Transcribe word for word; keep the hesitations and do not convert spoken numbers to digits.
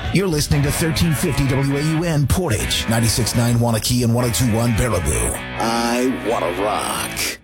You're listening to thirteen fifty W A U N Portage, ninety-six point nine Wanakee and one oh two point one Baraboo. I Wanna Rock.